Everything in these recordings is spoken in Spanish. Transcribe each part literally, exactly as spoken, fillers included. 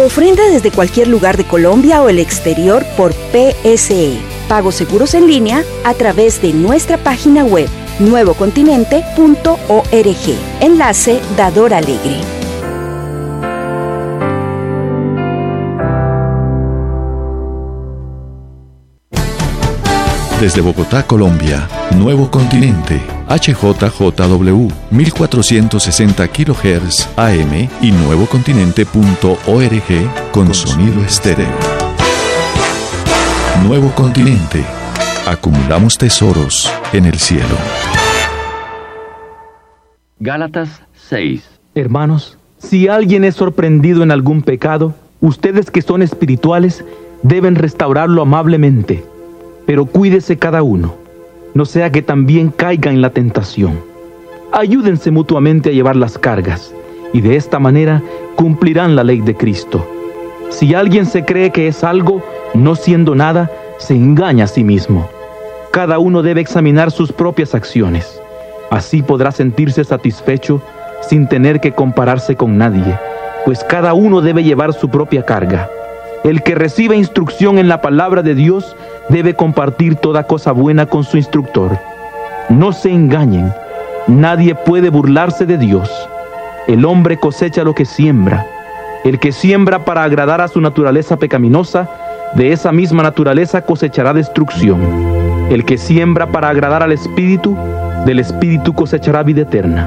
ofrenda desde cualquier lugar de Colombia o el exterior por P S E. Pagos seguros en línea a través de nuestra página web nuevo continente punto org. Enlace Dador Alegre. Desde Bogotá, Colombia, Nuevo Continente, H J J W, mil cuatrocientos sesenta kilohertz A M y nuevo continente punto org con, con sonido estéreo. Nuevo Continente, acumulamos tesoros en el cielo. Gálatas seis. Hermanos, si alguien es sorprendido en algún pecado, ustedes que son espirituales deben restaurarlo amablemente. Pero cuídese cada uno, no sea que también caiga en la tentación. Ayúdense mutuamente a llevar las cargas, y de esta manera cumplirán la ley de Cristo. Si alguien se cree que es algo, no siendo nada, se engaña a sí mismo. Cada uno debe examinar sus propias acciones. Así podrá sentirse satisfecho sin tener que compararse con nadie, pues cada uno debe llevar su propia carga. El que recibe instrucción en la palabra de Dios debe compartir toda cosa buena con su instructor. No se engañen, nadie puede burlarse de Dios. El hombre cosecha lo que siembra. El que siembra para agradar a su naturaleza pecaminosa, de esa misma naturaleza cosechará destrucción. El que siembra para agradar al Espíritu, del Espíritu cosechará vida eterna.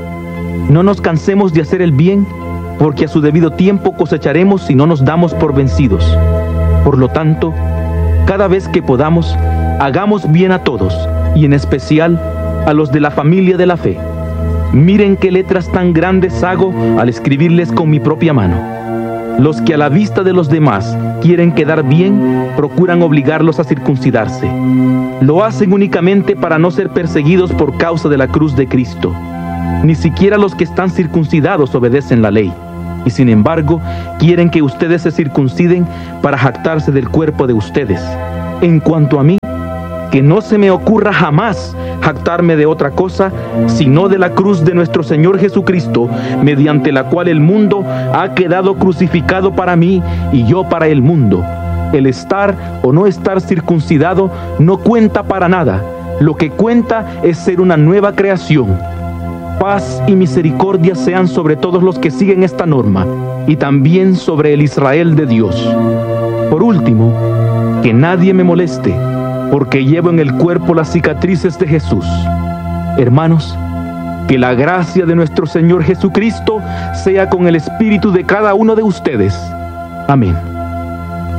No nos cansemos de hacer el bien, porque a su debido tiempo cosecharemos si no nos damos por vencidos. Por lo tanto, cada vez que podamos, hagamos bien a todos, y en especial a los de la familia de la fe. Miren qué letras tan grandes hago al escribirles con mi propia mano. Los que a la vista de los demás quieren quedar bien, procuran obligarlos a circuncidarse. Lo hacen únicamente para no ser perseguidos por causa de la cruz de Cristo. Ni siquiera los que están circuncidados obedecen la ley, y sin embargo, quieren que ustedes se circunciden para jactarse del cuerpo de ustedes. En cuanto a mí, que no se me ocurra jamás jactarme de otra cosa, sino de la cruz de nuestro Señor Jesucristo, mediante la cual el mundo ha quedado crucificado para mí y yo para el mundo. El estar o no estar circuncidado no cuenta para nada. Lo que cuenta es ser una nueva creación. Paz y misericordia sean sobre todos los que siguen esta norma, y también sobre el Israel de Dios. Por último, que nadie me moleste, porque llevo en el cuerpo las cicatrices de Jesús. Hermanos, que la gracia de nuestro Señor Jesucristo sea con el espíritu de cada uno de ustedes. Amén.